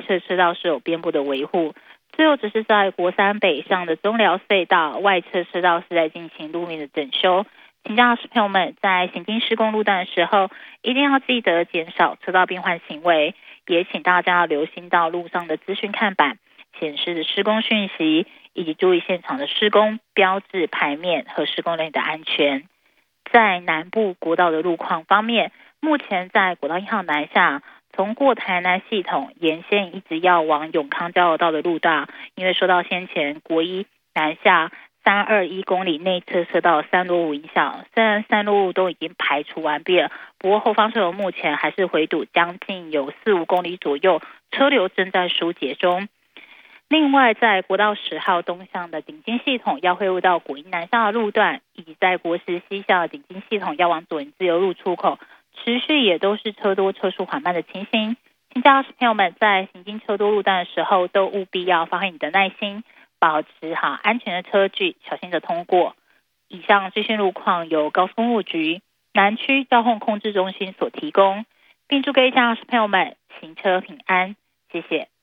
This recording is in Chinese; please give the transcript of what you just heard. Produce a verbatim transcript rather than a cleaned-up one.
侧车道是有边部的维护。最后只是在国三北上的中寮隧道外侧车道是在进行路面的整修，请驾驶朋友们在行经施工路段的时候，一定要记得减少车道变换行为，也请大家要留心到路上的资讯看板显示的施工讯息，以及注意现场的施工标志牌面和施工人员的安全。在南部国道的路况方面，目前在国道一号南下从过台南系统沿线一直要往永康交流道的路段，因为受到先前国一南下三二一公里内侧车道三路影响，虽然三路都已经排除完毕了，不过后方车流目前还是回堵将近有四五公里左右，车流正在疏解中。另外在国道十号东向的顶金系统要汇入到国一南下的路段，以及在国十西向的顶金系统要往左营自由路出口，持续也都是车多车速缓慢的情形，请驾驶朋友们在行经车多路段的时候，都务必要发挥你的耐心，保持好安全的车距，小心的通过。以上最新路况由高速公路局南区交通控制中心所提供，并祝各位驾驶朋友们行车平安，谢谢。